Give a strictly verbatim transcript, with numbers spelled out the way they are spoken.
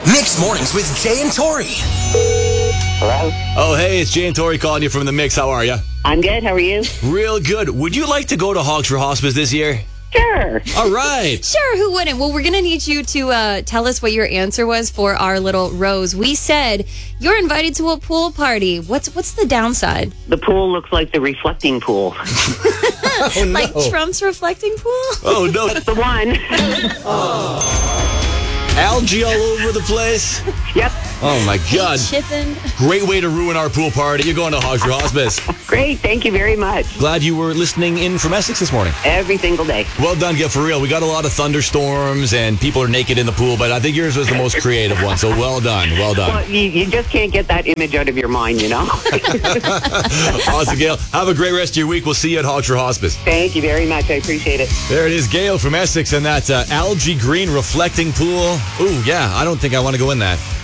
Mixed Mornings with Jay and Tori. Hello? Oh, hey, it's Jay and Tori calling you from the Mix. How are you? I'm good. How are you? Real good. Would you like to go to Hogs for Hospice this year? Sure. All right. Sure, who wouldn't? Well, we're going to need you to uh, tell us what your answer was for our little rose. We said you're invited to a pool party. What's what's the downside? The pool looks like the reflecting pool. Oh, no. Like Trump's reflecting pool? Oh, no. That's the one. Algae all over the place. Yep. Oh, my God. Chipping. Great way to ruin our pool party. You're going to Hogs for Hospice. Great. Thank you very much. Glad you were listening in from Essex this morning. Every single day. Well done, get for real. We got a lot of thunderstorms and people are naked in the pool, but I think yours was the most creative one. So well done. Well done. Well, you, you just can't get that image out of your mind, you know? Awesome, Gail. Have a great rest of your week. We'll see you at Hogs for Hospice. Thank you very much. I appreciate it. There it is, Gail from Essex and that uh, algae green reflecting pool. Ooh, yeah, I don't think I want to go in that.